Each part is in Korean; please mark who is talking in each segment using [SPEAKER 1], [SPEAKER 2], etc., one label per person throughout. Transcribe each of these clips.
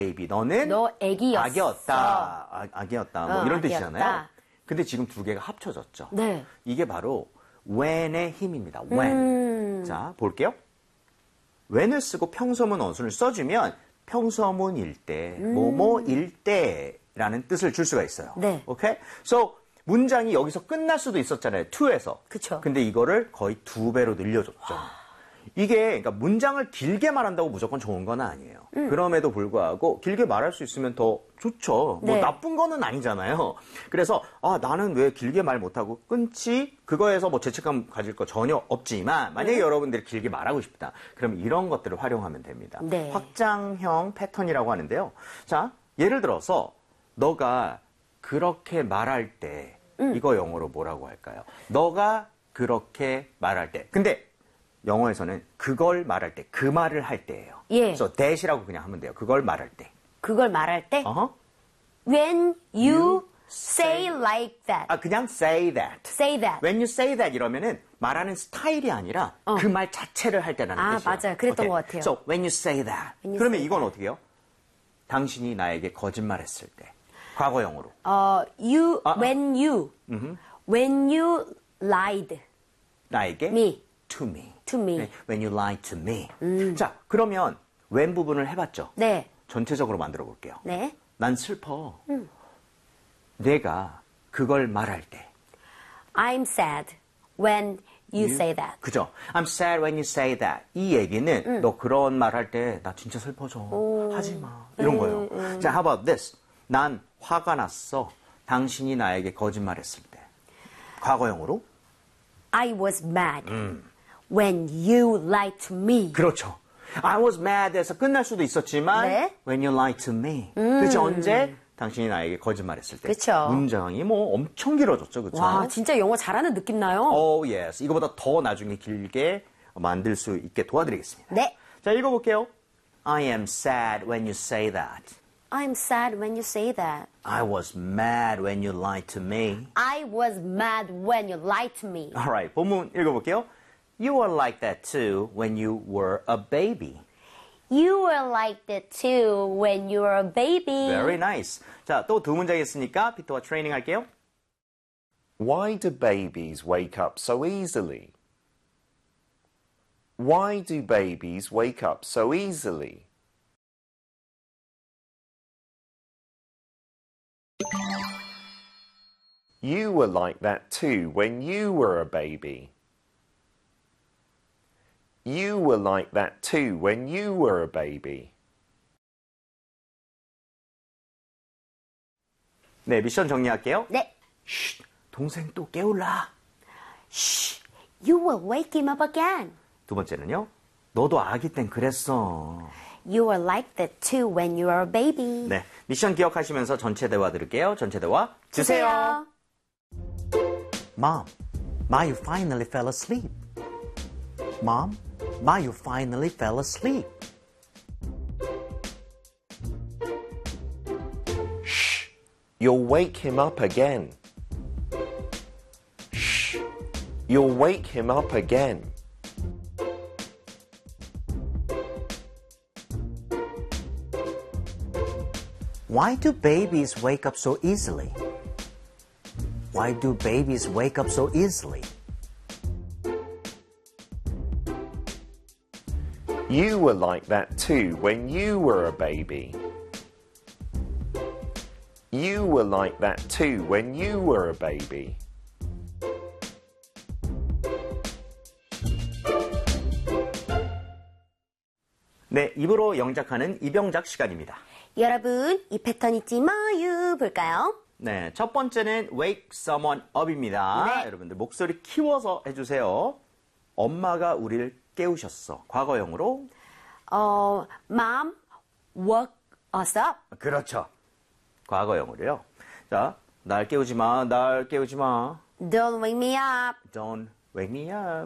[SPEAKER 1] baby. 너는
[SPEAKER 2] 너 애기였어.
[SPEAKER 1] 아기였다. 아기였다. 뭐 이런
[SPEAKER 2] 아기였다.
[SPEAKER 1] 뜻이잖아요. 근데 지금 두 개가 합쳐졌죠.
[SPEAKER 2] 네.
[SPEAKER 1] 이게 바로 when의 힘입니다. when. 자, 볼게요. when을 쓰고 평소문 어순을 써주면 평소문일 때, 뭐뭐일 때라는 뜻을 줄 수가 있어요.
[SPEAKER 2] 네.
[SPEAKER 1] 오케이? So, 문장이 여기서 끝날 수도 있었잖아요. to에서.
[SPEAKER 2] 그쵸.
[SPEAKER 1] 근데 이거를 거의 2배로 늘려줬죠. 이게 그러니까 문장을 길게 말한다고 무조건 좋은 건 아니에요. 그럼에도 불구하고 길게 말할 수 있으면 더 좋죠. 뭐
[SPEAKER 2] 네.
[SPEAKER 1] 나쁜 거는 아니잖아요. 그래서 나는 왜 길게 말 못하고 끊지? 그거에서 뭐 죄책감 가질 거 전혀 없지만 만약에 여러분들이 길게 말하고 싶다. 그럼 이런 것들을 활용하면 됩니다.
[SPEAKER 2] 네.
[SPEAKER 1] 확장형 패턴이라고 하는데요. 자, 예를 들어서 너가 그렇게 말할 때 이거 영어로 뭐라고 할까요? 너가 그렇게 말할 때. 근데 영어에서는 그걸 말할 때, 그 말을 할 때예요.
[SPEAKER 2] 예.
[SPEAKER 1] 그래서 that이라고 그냥 하면 돼요. 그걸 말할 때.
[SPEAKER 2] 그걸 말할 때
[SPEAKER 1] 어허.
[SPEAKER 2] When you say like that.
[SPEAKER 1] 그냥 say that.
[SPEAKER 2] Say that.
[SPEAKER 1] When you say that 이러면은 말하는 스타일이 아니라 그 말 자체를 할 때라는 뜻이에요.
[SPEAKER 2] 맞아요. 그랬던 것 같아요.
[SPEAKER 1] So when you say that.
[SPEAKER 2] When you
[SPEAKER 1] 그러면
[SPEAKER 2] say
[SPEAKER 1] 이건
[SPEAKER 2] that.
[SPEAKER 1] 어떻게 해요? 당신이 나에게 거짓말했을 때. 과거형으로.
[SPEAKER 2] When you lied
[SPEAKER 1] 나에게
[SPEAKER 2] me.
[SPEAKER 1] to me.
[SPEAKER 2] To me.
[SPEAKER 1] 네, when you lie to me. 자, 그러면 when 부분을 해봤죠?
[SPEAKER 2] 네.
[SPEAKER 1] 전체적으로 만들어 볼게요.
[SPEAKER 2] 네.
[SPEAKER 1] 난 슬퍼. 내가 그걸 말할 때.
[SPEAKER 2] I'm sad when you say that.
[SPEAKER 1] 그죠? I'm sad when you say that. 이 얘기는 너 그런 말 할 때 나 진짜 슬퍼져. 하지 마. 이런 거예요. 자, how about this? 난 화가 났어. 당신이 나에게 거짓말했을 때. 과거형으로?
[SPEAKER 2] I was mad when you lied to me.
[SPEAKER 1] 그렇죠. I was mad 해서 끝날 수도 있었지만
[SPEAKER 2] 네.
[SPEAKER 1] when you lied to me. 그렇죠. 언제? 당신이 나에게 거짓말했을 때.
[SPEAKER 2] 그쵸.
[SPEAKER 1] 문장이 뭐 엄청 길어졌죠. 그렇죠?
[SPEAKER 2] 와, 진짜 영어 잘하는 느낌 나요.
[SPEAKER 1] Oh, yes. 이거보다 더 나중에 길게 만들 수 있게 도와드리겠습니다.
[SPEAKER 2] 네.
[SPEAKER 1] 자, 읽어볼게요. I am sad when you say that.
[SPEAKER 2] I'm sad when you say that.
[SPEAKER 1] I was mad when you lied to me.
[SPEAKER 2] I was mad when you lied to me.
[SPEAKER 1] Alright, 본문 읽어볼게요. You were like that too when you were a baby.
[SPEAKER 2] You were like that too when you were a baby.
[SPEAKER 1] Very nice. 자, 또 두 문장 있으니까 피터와 트레이닝 할게요.
[SPEAKER 3] Why do babies wake up so easily? Why do babies wake up so easily? You were like that too when you were a baby. You were like that too when you were a baby.
[SPEAKER 1] 네, 미션 정리할게요.
[SPEAKER 2] 네.
[SPEAKER 1] 쉿, 동생 또 깨울라.
[SPEAKER 2] Shh. You will wake him up again.
[SPEAKER 1] 두 번째는요. 너도 아기 땐 그랬어.
[SPEAKER 2] You were like that too when you were a baby.
[SPEAKER 1] 네, 미션 기억하시면서 전체 대화 들을게요. 전체 대화 주세요. Mom, you finally fell asleep. Mom, you finally fell asleep.
[SPEAKER 3] Shh! You'll wake him up again. Shh! You'll wake him up again.
[SPEAKER 1] Why do babies wake up so easily? Why do babies wake up so easily?
[SPEAKER 3] You were like that too when you were a baby. You were like that too when you were a baby.
[SPEAKER 1] 네, 입으로 영작하는 입영작 시간입니다.
[SPEAKER 2] 여러분, 이 패턴 잊지 마요. 볼까요?
[SPEAKER 1] 네, 첫 번째는 wake someone up입니다.
[SPEAKER 2] 네.
[SPEAKER 1] 여러분들 목소리 키워서 해주세요. 엄마가 우리를 깨우셨어. 과거형으로.
[SPEAKER 2] Mom woke us up.
[SPEAKER 1] 그렇죠. 과거형으로요. 자, 날 깨우지 마. 날 깨우지 마.
[SPEAKER 2] Don't wake me up.
[SPEAKER 1] Don't wake me up.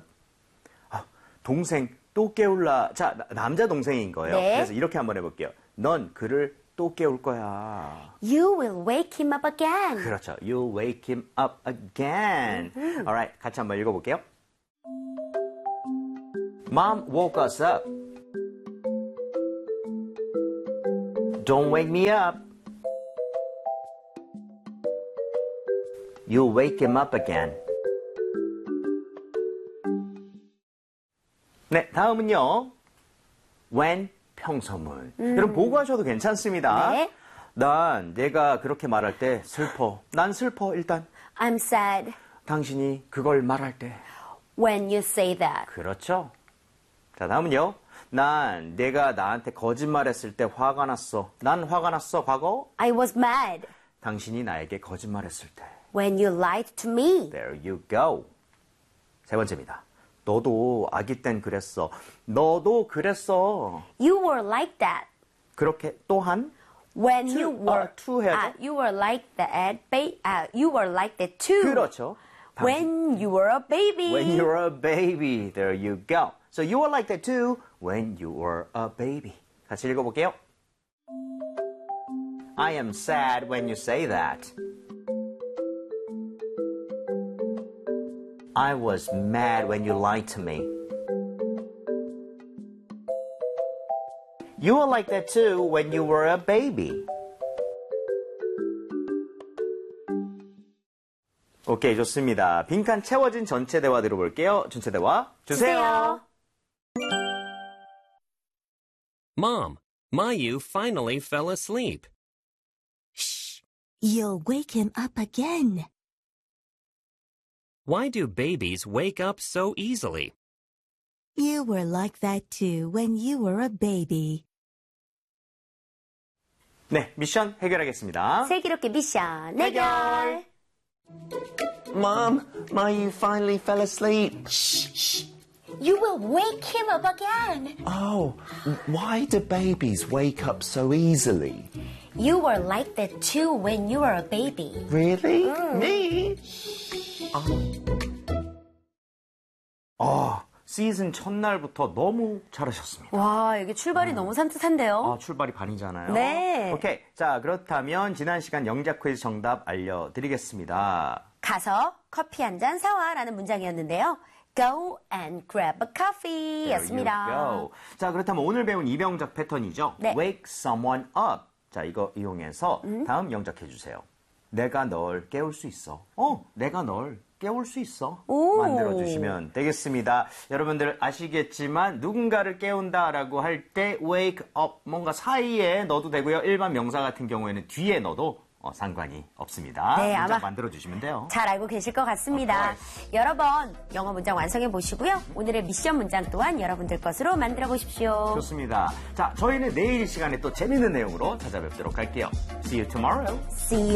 [SPEAKER 1] 동생 또 깨울라. 자, 남자 동생인 거예요.
[SPEAKER 2] 네.
[SPEAKER 1] 그래서 이렇게 한번 해볼게요. 넌 그를 또 깨울 거야.
[SPEAKER 2] You will wake him up again.
[SPEAKER 1] 그렇죠. You wake him up again. Alright, 같이 한번 읽어볼게요. Mom woke us up. Don't wake me up. You'll wake him up again. 네, 다음은요. when 평서문. 여러분 보고 하셔도 괜찮습니다.
[SPEAKER 2] 네.
[SPEAKER 1] 난 내가 그렇게 말할 때 슬퍼. 난 슬퍼 일단.
[SPEAKER 2] I'm sad
[SPEAKER 1] 당신이 그걸 말할 때.
[SPEAKER 2] when you say that.
[SPEAKER 1] 그렇죠. 자, 다음은요. 난 내가 나한테 거짓말했을 때 화가 났어. 난 화가 났어. 과거.
[SPEAKER 2] I was mad
[SPEAKER 1] 당신이 나에게 거짓말했을 때.
[SPEAKER 2] when you lied to me.
[SPEAKER 1] There you go. 세 번째입니다. 너도 아기 땐 그랬어. 너도 그랬어.
[SPEAKER 2] You were like that
[SPEAKER 1] 그렇게 또한
[SPEAKER 2] when
[SPEAKER 1] to,
[SPEAKER 2] you were
[SPEAKER 1] to 해야죠.
[SPEAKER 2] you were like that you were like that too.
[SPEAKER 1] 그렇죠.
[SPEAKER 2] When you were a baby.
[SPEAKER 1] When you were a baby. There you go. So you were like that too when you were a baby. 같이 읽어볼게요. I am sad when you say that. I was mad when you lied to me. You were like that too when you were a baby. 오케이, 좋습니다. 빈칸 채워진 전체 대화 들어볼게요. 전체 대화 주세요.
[SPEAKER 4] Mom, Mayu finally fell asleep.
[SPEAKER 5] Shh! You'll wake him up again.
[SPEAKER 4] Why do babies wake up so easily?
[SPEAKER 5] You were like that too when you were a baby.
[SPEAKER 1] 네, 미션 해결하겠습니다.
[SPEAKER 2] 슬기롭게 미션 해결.
[SPEAKER 3] Mom, Mayu finally fell asleep.
[SPEAKER 2] You will wake him up again.
[SPEAKER 3] Oh, why do babies wake up so easily?
[SPEAKER 2] You were like that too when you were a baby.
[SPEAKER 3] Really? Me?
[SPEAKER 1] 시즌 첫날부터 너무 잘하셨습니다.
[SPEAKER 2] 와, 이게 출발이 너무 산뜻한데요.
[SPEAKER 1] 출발이 반이잖아요.
[SPEAKER 2] 네.
[SPEAKER 1] 오케이. 자, 그렇다면 지난 시간 영작 퀴즈 정답 알려드리겠습니다.
[SPEAKER 2] 가서 커피 한 잔 사와라는 문장이었는데요. Go and grab a coffee 였습니다.
[SPEAKER 1] There you go. 자, 그렇다면 오늘 배운 이병작 패턴이죠.
[SPEAKER 2] 네.
[SPEAKER 1] Wake someone up. 자, 이거 이용해서 다음 영작해 주세요. 내가 널 깨울 수 있어. 내가 널 깨울 수 있어.
[SPEAKER 2] 오.
[SPEAKER 1] 만들어주시면 되겠습니다. 여러분들 아시겠지만 누군가를 깨운다라고 할 때 wake up 뭔가 사이에 넣어도 되고요. 일반 명사 같은 경우에는 뒤에 넣어도 상관이 없습니다.
[SPEAKER 2] 네,
[SPEAKER 1] 문장
[SPEAKER 2] 아마
[SPEAKER 1] 만들어주시면 돼요.
[SPEAKER 2] 잘 알고 계실 것 같습니다. 여러 번 영어 문장 완성해 보시고요. 오늘의 미션 문장 또한 여러분들 것으로 만들어 보십시오.
[SPEAKER 1] 좋습니다. 자, 저희는 내일 이 시간에 또 재밌는 내용으로 찾아뵙도록 할게요. See you tomorrow.
[SPEAKER 2] See you.